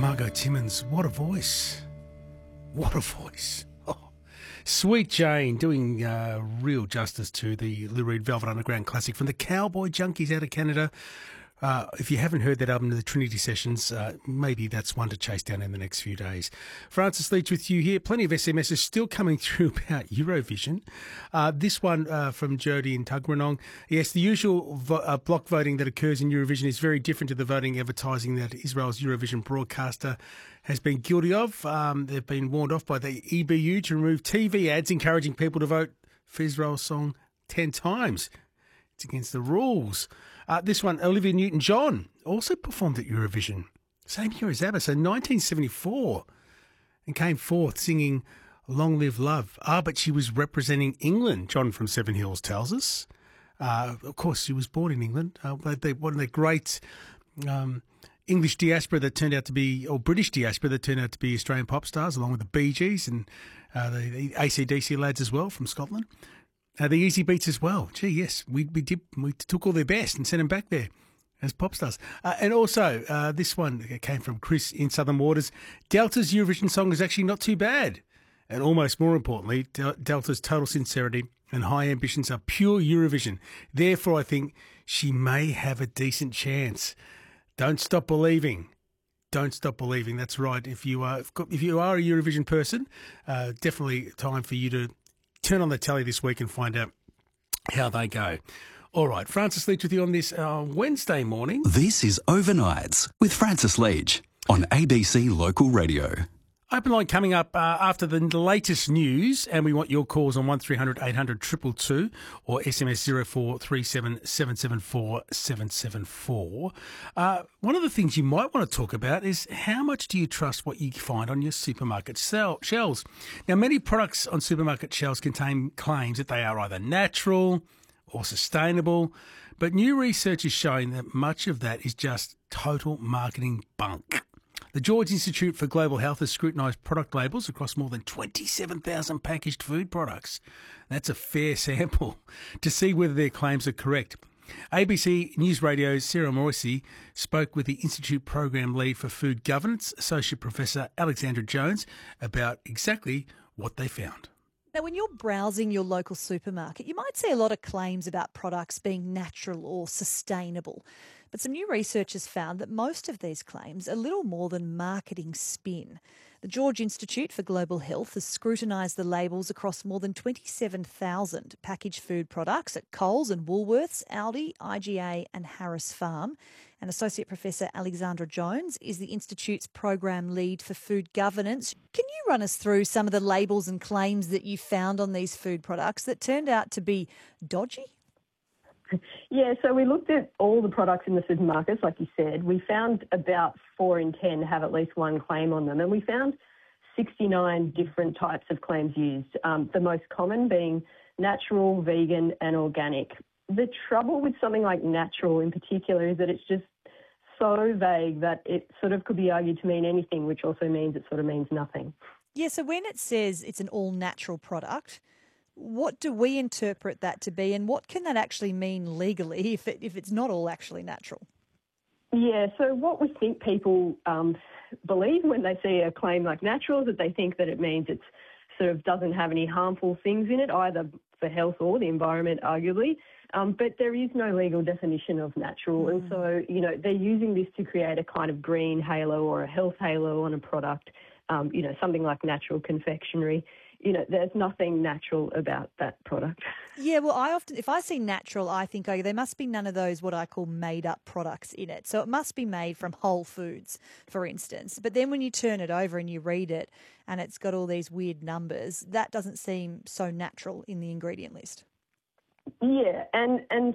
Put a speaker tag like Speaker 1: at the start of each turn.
Speaker 1: Margot Timmins, what a voice. What a voice. Oh. Sweet Jane doing real justice to the Lou Reed Velvet Underground classic from the Cowboy Junkies out of Canada. If you haven't heard that album, the Trinity Sessions, maybe that's one to chase down in the next few days. Francis Leach with you here. Plenty of SMSs still coming through about Eurovision. This one from Jody in Tuggeranong. Yes, the usual block voting that occurs in Eurovision is very different to the voting advertising that Israel's Eurovision broadcaster has been guilty of. They've been warned off by the EBU to remove TV ads encouraging people to vote for Israel's song 10 times. It's against the rules. This one, Olivia Newton-John, also performed at Eurovision. Same year as ABBA, so 1974, and came forth singing Long Live Love. But she was representing England, John from Seven Hills tells us. Of course, she was born in England. One of the great English diaspora that turned out to be, or British diaspora that turned out to be Australian pop stars, along with the Bee Gees and the AC/DC lads as well from Scotland. The Easy Beats as well. Gee, yes, we took all their best and sent them back there as pop stars. And also, this one came from Chris in Southern Waters. Delta's Eurovision song is actually not too bad. And almost more importantly, Delta's total sincerity and high ambitions are pure Eurovision. Therefore, I think she may have a decent chance. Don't stop believing. Don't stop believing. That's right. If you are a Eurovision person, definitely time for you to turn on the telly this week and find out how they go. All right, Francis Leach with you on this Wednesday morning.
Speaker 2: This is Overnights with Francis Leach on ABC Local Radio.
Speaker 1: Open line coming up after the latest news, and we want your calls on 1300 800 222 or SMS 0437 774 774. One of the things you might want to talk about is how much do you trust what you find on your supermarket shelves? Now, many products on supermarket shelves contain claims that they are either natural or sustainable, but new research is showing that much of that is just total marketing bunk. The George Institute for Global Health has scrutinised product labels across more than 27,000 packaged food products. That's a fair sample to see whether their claims are correct. ABC News Radio's Sarah Morrissey spoke with the Institute Program Lead for Food Governance, Associate Professor Alexandra Jones, about exactly what they found.
Speaker 3: Now, when you're browsing your local supermarket, you might see a lot of claims about products being natural or sustainable. But some new research has found that most of these claims are little more than marketing spin. The George Institute for Global Health has scrutinised the labels across more than 27,000 packaged food products at Coles and Woolworths, Aldi, IGA and Harris Farm. And Associate Professor Alexandra Jones is the Institute's Program Lead for Food Governance. Can you run us through some of the labels and claims that you found on these food products that turned out to be dodgy?
Speaker 4: Yeah, so we looked at all the products in the supermarkets, like you said. We found about 4 in 10 have at least one claim on them, and we found 69 different types of claims used, the most common being natural, vegan and organic. The trouble with something like natural in particular is that it's just so vague that it sort of could be argued to mean anything, which also means it sort of means nothing.
Speaker 3: Yeah, so when it says it's an all-natural product, what do we interpret that to be, and what can that actually mean legally if it's not all actually natural?
Speaker 4: Yeah, so what we think people believe when they see a claim like natural is that they think that it means it sort of doesn't have any harmful things in it, either for health or the environment, arguably. But there is no legal definition of natural. And so, they're using this to create a kind of green halo or a health halo on a product, something like natural confectionery. There's nothing natural about that product.
Speaker 3: Yeah, well, if I see natural, I think, there must be none of those what I call made-up products in it. So it must be made from whole foods, for instance. But then when you turn it over and you read it and it's got all these weird numbers, that doesn't seem so natural in the ingredient list.
Speaker 4: Yeah, and